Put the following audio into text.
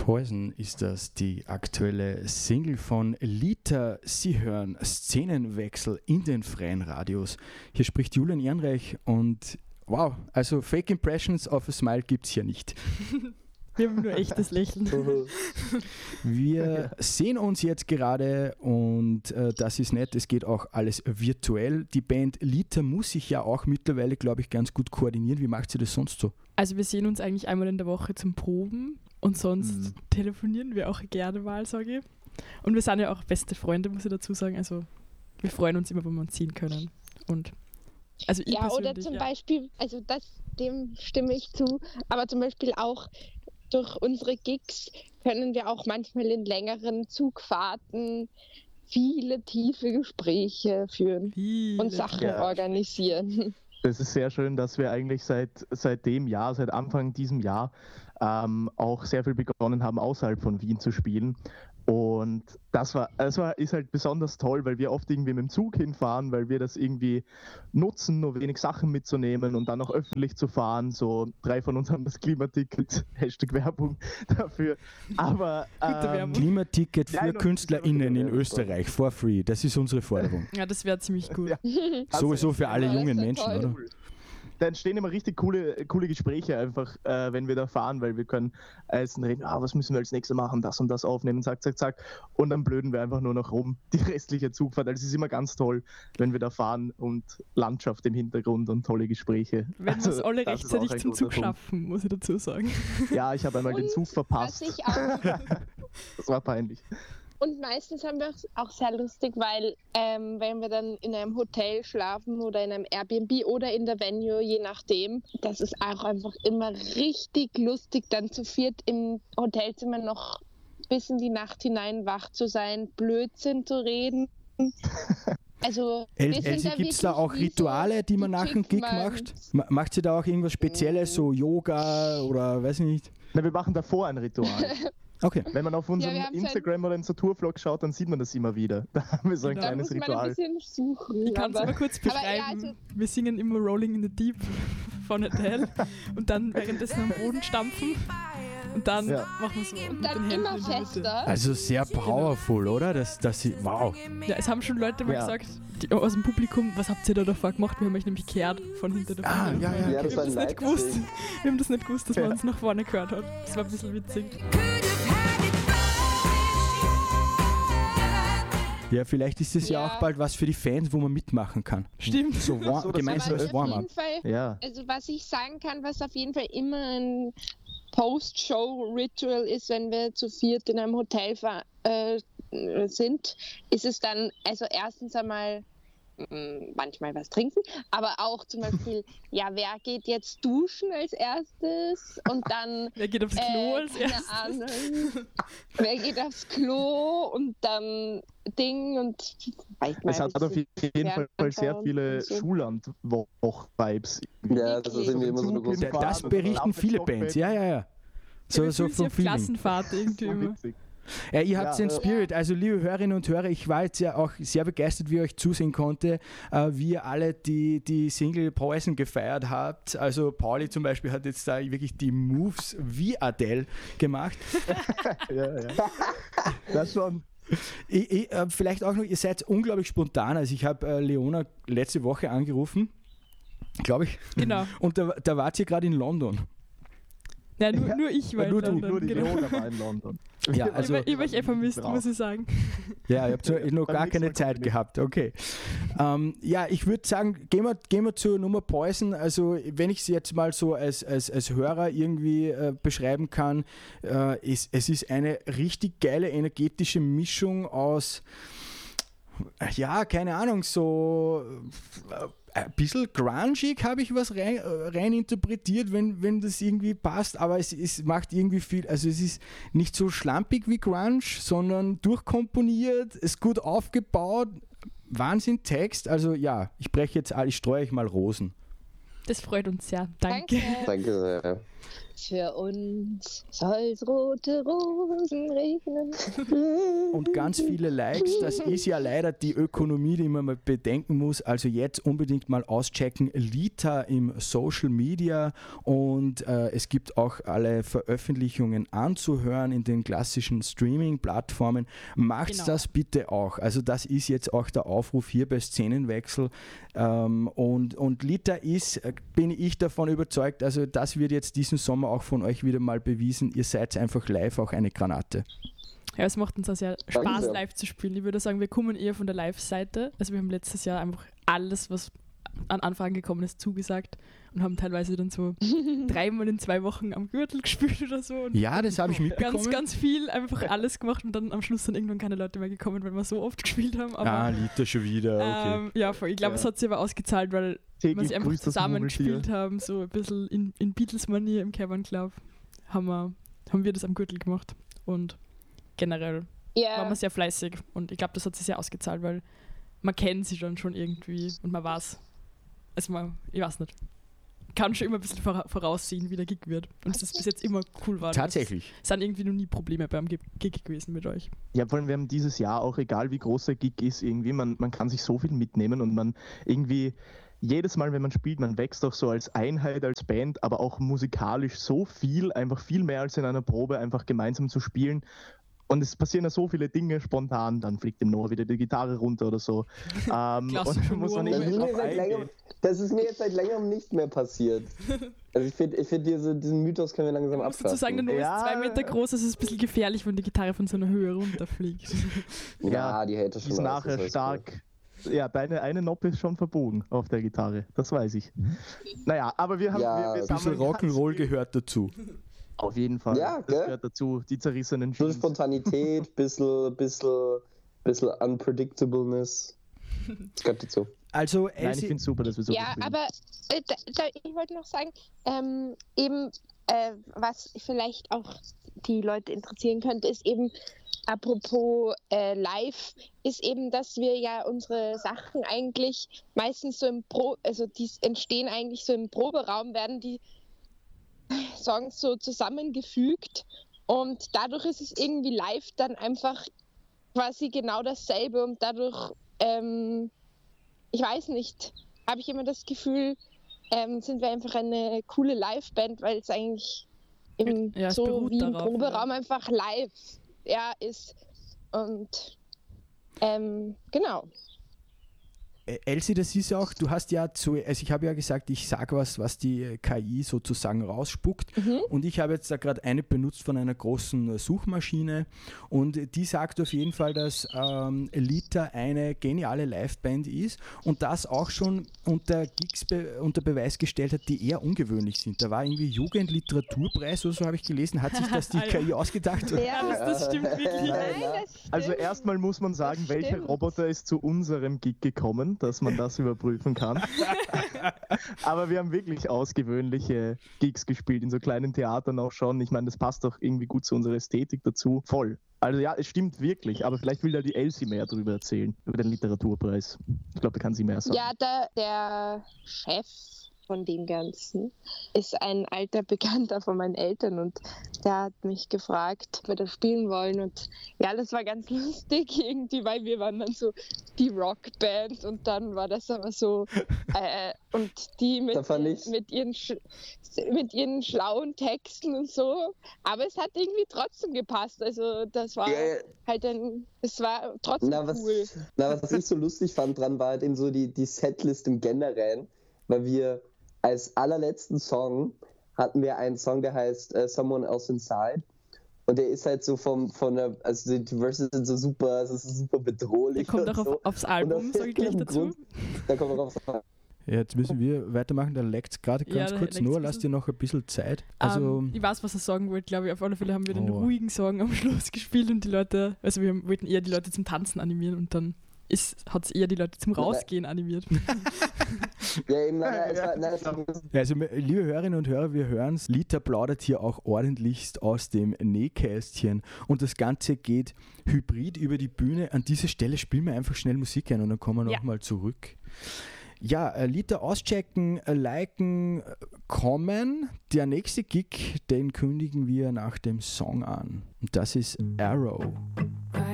Poison ist das, die aktuelle Single von Lita. Sie hören Szenenwechsel in den freien Radios. Hier spricht Julian Ehrenreich und wow, also Fake Impressions of a Smile gibt es hier nicht. Wir haben nur echtes Lächeln. Wir sehen uns jetzt gerade und das ist nett, es geht auch alles virtuell. Die Band Lita muss sich ja auch mittlerweile, glaube ich, ganz gut koordinieren. Wie macht sie das sonst so? Also wir sehen uns eigentlich einmal in der Woche zum Proben und sonst telefonieren wir auch gerne mal, sage ich. Und wir sind ja auch beste Freunde, muss ich dazu sagen. Also wir freuen uns immer, wenn wir uns sehen können. Und also ich oder zum Beispiel, also dem stimme ich zu, aber zum Beispiel auch durch unsere Gigs können wir auch manchmal in längeren Zugfahrten viele tiefe Gespräche führen und Sachen organisieren. Es ist sehr schön, dass wir eigentlich seit Anfang diesem Jahr auch sehr viel begonnen haben, außerhalb von Wien zu spielen. Und ist halt besonders toll, weil wir oft irgendwie mit dem Zug hinfahren, weil wir das irgendwie nutzen, nur wenig Sachen mitzunehmen und dann auch öffentlich zu fahren. So 3 von uns haben das Klimaticket, #Werbung dafür. Aber Klimaticket für KünstlerInnen in Österreich, for free, das ist unsere Forderung. Ja, das wäre ziemlich gut. Ja. Sowieso für alle jungen Menschen, toll. oder? Da entstehen immer richtig coole Gespräche einfach, wenn wir da fahren, weil wir können reden, was müssen wir als nächstes machen, das und das aufnehmen, zack. Und dann blöden wir einfach nur noch rum, die restliche Zugfahrt. Also es ist immer ganz toll, wenn wir da fahren und Landschaft im Hintergrund und tolle Gespräche. Wenn wir es alle rechtzeitig zum Zug schaffen, muss ich dazu sagen. Ja, ich habe einmal den Zug verpasst. Was ich auch Das war peinlich. Und meistens haben wir es auch sehr lustig, weil wenn wir dann in einem Hotel schlafen oder in einem Airbnb oder in der Venue, je nachdem, das ist auch einfach immer richtig lustig, dann zu viert im Hotelzimmer noch bis in die Nacht hinein wach zu sein, Blödsinn zu reden. Also Elsie, gibt es da auch Rituale, die man nach dem Gig macht? Macht sie da auch irgendwas Spezielles, so Yoga oder weiß ich nicht? Na, wir machen davor ein Ritual. Okay. Wenn man auf unserem Instagram oder unseren Tourvlog schaut, dann sieht man das immer wieder. Da haben wir so ein kleines Ritual. Da muss man ein bisschen suchen. Ich kann es mal kurz beschreiben. Wir singen immer Rolling in the Deep von Adele und dann währenddessen am Boden stampfen und dann machen wir so. Und dann immer fester. Also sehr powerful, oder? Wow. Ja, es haben schon Leute mal gesagt, aus dem Publikum, was habt ihr da davor gemacht? Wir haben euch nämlich gehört von hinter der Bühne. Ja, das war das nicht gewusst. Wir haben das nicht gewusst, dass man uns nach vorne gehört hat. Das war ein bisschen witzig. Ja, vielleicht ist es ja auch bald was für die Fans, wo man mitmachen kann. Stimmt. So gemeinsames Warm-up. Also was ich sagen kann, was auf jeden Fall immer ein Post-Show-Ritual ist, wenn wir zu viert in einem Hotel sind, ist es dann, also erstens einmal manchmal was trinken, aber auch zum Beispiel, wer geht jetzt duschen als erstes und dann wer geht aufs Klo als erstes? Wer geht aufs Klo und dann Ding und es hat auf jeden Fall sehr viele so. Schulland-Vibes. Ja, das ist irgendwie immer so eine große Das berichten viele Bands, ja. So vom Feeling. Klassenfahrt irgendwie immer. Ja, ihr habt den Spirit, also liebe Hörerinnen und Hörer, ich war jetzt ja auch sehr begeistert, wie ihr euch zusehen konnte, wie ihr alle die Single Poison gefeiert habt. Also Pauli zum Beispiel hat jetzt da wirklich die Moves wie Adele gemacht. Ja. Das schon. Vielleicht auch noch, ihr seid unglaublich spontan. Also ich habe Leona letzte Woche angerufen, glaube ich. Genau. Und da wart ihr gerade in London. Nein, nur ich war in London. Nur die Leona war in London. Ja, also ich habe euch vermisst, muss ich sagen. Ja, ihr habt noch gar keine Zeit gehabt, okay. Ich würde sagen, gehen wir zur Nummer Poison. Also wenn ich sie jetzt mal so als Hörer irgendwie beschreiben kann, es ist eine richtig geile energetische Mischung aus, keine Ahnung, so ein bisschen grungig habe ich was rein interpretiert, wenn das irgendwie passt, aber es macht irgendwie viel, also es ist nicht so schlampig wie Grunge, sondern durchkomponiert, ist gut aufgebaut, Wahnsinn Text, also ich streue euch mal Rosen. Das freut uns sehr, danke. Danke sehr. für uns soll's rote Rosen regnen. Und ganz viele Likes, das ist ja leider die Ökonomie, die man mal bedenken muss. Also jetzt unbedingt mal auschecken, Lita im Social Media, und es gibt auch alle Veröffentlichungen anzuhören in den klassischen Streaming-Plattformen. Macht's das bitte auch. Also das ist jetzt auch der Aufruf hier bei Szenenwechsel. Und Lita ist, bin ich davon überzeugt, also das wird jetzt diesen Sommer auch von euch wieder mal bewiesen, ihr seid einfach live auch eine Granate. Ja, es macht uns auch sehr Spaß, live zu spielen. Ich würde sagen, wir kommen eher von der Live-Seite. Also wir haben letztes Jahr einfach alles, was an Anfragen gekommen ist, zugesagt und haben teilweise dann so 3-mal in 2 Wochen am Gürtel gespielt oder so. Und ja, das habe ich mitbekommen. Ganz, ganz viel, einfach alles gemacht, und dann am Schluss sind irgendwann keine Leute mehr gekommen, weil wir so oft gespielt haben. Aber, Lita schon wieder, okay. Ja, voll. Ich glaube, es hat sich aber ausgezahlt, weil wir sie einfach zusammen gespielt haben, so ein bisschen in Beatles-Manier im Cavern Club, haben wir das am Gürtel gemacht, und generell waren wir sehr fleißig, und ich glaube, das hat sich sehr ausgezahlt, weil man kennt sie dann schon irgendwie und man weiß, also ich weiß nicht, kann schon immer ein bisschen voraussehen, wie der Gig wird, und das bis jetzt immer cool war. Tatsächlich. Es sind irgendwie noch nie Probleme beim Gig gewesen mit euch. Ja, vor allem wir haben dieses Jahr auch, egal wie groß der Gig ist, irgendwie, man kann sich so viel mitnehmen, und man irgendwie jedes Mal, wenn man spielt, man wächst auch so als Einheit, als Band, aber auch musikalisch so viel, einfach viel mehr als in einer Probe, einfach gemeinsam zu spielen. Und es passieren ja so viele Dinge spontan, dann fliegt dem Noah wieder die Gitarre runter oder so. Und dann muss man nicht drauf eingehen. Das ist mir jetzt seit längerem nicht mehr passiert. Also ich finde diesen Mythos können wir langsam abschaffen. Ich muss dazu sagen, der Noah ist 2 Meter groß, es ist ein bisschen gefährlich, wenn die Gitarre von so einer Höhe runterfliegt. Ja, die hält das schon ist nachher stark. Ja, deine eine Noppe ist schon verbogen auf der Gitarre, das weiß ich. Naja, aber wir haben... ein bisschen Rock'n'Roll gehört dazu. Auf jeden Fall, ja, das gehört dazu, die zerrissenen Jeans. Spontanität, bisschen Unpredictableness, das gehört dazu. Also, nein, ich finde es super, dass wir so ja, spielen. Aber ich wollte noch sagen, was vielleicht auch die Leute interessieren könnte, ist eben, apropos live, ist eben, dass wir ja unsere Sachen eigentlich meistens so die entstehen eigentlich so im Proberaum, werden die Songs so zusammengefügt, und dadurch ist es irgendwie live dann einfach quasi genau dasselbe, und dadurch, ich weiß nicht, habe ich immer das Gefühl, sind wir einfach eine coole Live-Band, weil es eigentlich eben so wie im Proberaum einfach live ist, und genau. Elsie, das ist auch, du hast ja also ich habe ja gesagt, ich sage was die KI sozusagen rausspuckt, und ich habe jetzt da gerade eine benutzt von einer großen Suchmaschine, und die sagt auf jeden Fall, dass Lita eine geniale Liveband ist, und das auch schon unter Gigs unter Beweis gestellt hat, die eher ungewöhnlich sind. Da war irgendwie Jugendliteraturpreis oder so, habe ich gelesen, hat sich das die KI ausgedacht? Ja, das stimmt wirklich. Nein, das stimmt. Also erstmal muss man sagen, welcher Roboter ist zu unserem Gig gekommen, dass man das überprüfen kann. Aber wir haben wirklich ausgewöhnliche Gigs gespielt, in so kleinen Theatern auch schon. Ich meine, das passt doch irgendwie gut zu unserer Ästhetik dazu. Voll. Also ja, es stimmt wirklich, aber vielleicht will da die Elsie mehr darüber erzählen, über den Literaturpreis. Ich glaube, da kann sie mehr sagen. Ja, der Chef von dem Ganzen ist ein alter Bekannter von meinen Eltern, und der hat mich gefragt, ob wir das spielen wollen, und ja, das war ganz lustig irgendwie, weil wir waren dann so die Rockband, und dann war das aber so und die mit ihren schlauen Texten und so, aber es hat irgendwie trotzdem gepasst, also das war es war trotzdem cool. Was ich so lustig fand dran, war halt eben so die Setlist im Generellen, weil wir als allerletzten Song hatten wir einen Song, der heißt Someone Else Inside. Und der ist halt so also die Verses sind so super, es ist super bedrohlich. Der kommt auch aufs Album, sage ich gleich dazu. Der kommt auch aufs Album. Ja, jetzt müssen wir weitermachen, da leckt es gerade ganz kurz. Nur lass dir noch ein bisschen Zeit. Also, ich weiß, was er sagen wollte, glaube ich. Auf alle Fälle haben wir den ruhigen Song am Schluss gespielt, und die Leute, also wir wollten eher die Leute zum Tanzen animieren, und dann hat es eher die Leute zum Rausgehen animiert. Ja, eben, also, liebe Hörerinnen und Hörer, wir hören es. Lita plaudert hier auch ordentlichst aus dem Nähkästchen, und das Ganze geht hybrid über die Bühne. An dieser Stelle spielen wir einfach schnell Musik ein, und dann kommen wir nochmal zurück. Ja, Lieder auschecken, liken, kommen. Der nächste Gig, den kündigen wir nach dem Song an. Und das ist Arrow.